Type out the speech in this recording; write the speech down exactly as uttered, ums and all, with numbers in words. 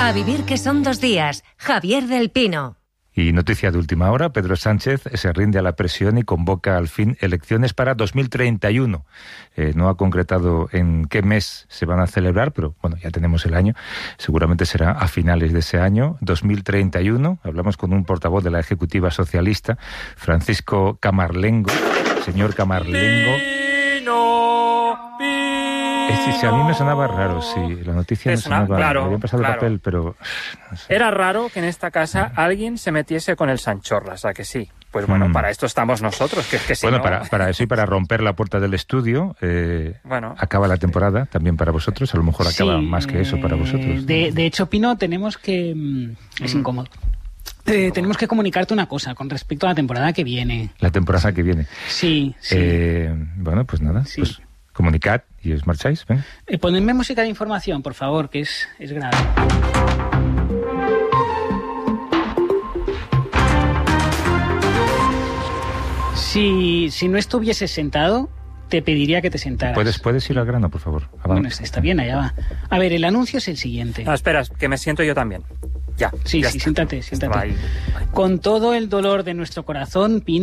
A vivir que son dos días. Javier del Pino. Y noticia de última hora, Pedro Sánchez se rinde a la presión y convoca al fin elecciones para dos mil treinta y uno. Eh, no ha concretado en qué mes se van a celebrar, pero bueno, ya tenemos el año. Seguramente será a finales de ese año, dos mil treinta y uno. Hablamos con un portavoz de la Ejecutiva Socialista, Francisco Camarlengo. Señor Camarlengo. Pino, Pino. Es, si a mí me sonaba raro, sí. La noticia me sonaba... Claro, me habían pasado claro. el papel, pero... No sé. Era raro que en esta casa alguien se metiese con el Sanchorlas, ¿a que sí? Pues bueno, Mm. para esto estamos nosotros, que es que si Bueno, no... para, para eso y para romper la puerta del estudio, eh, Bueno, acaba la temporada también para vosotros. A lo mejor acaba Sí, más que eso para vosotros. De, de hecho, Pino, tenemos que... mm, Es Mm. incómodo. Eh, tenemos que comunicarte una cosa con respecto a la temporada que viene. La temporada que viene. Sí, sí. Eh, bueno, pues nada, Sí. pues comunicad y os marcháis. ¿Ven? Eh, ponedme música de información, por favor, que es, es grave. Si, si no estuvieses sentado, te pediría que te sentaras. ¿Puedes, puedes ir al grano, por favor? Avanza. Bueno, está bien, allá va. A ver, el anuncio es el siguiente. no, espera, que me siento yo también. Ya, Sí, ya sí, está. siéntate, siéntate. Estaba ahí. Con todo el dolor de nuestro corazón, Pino,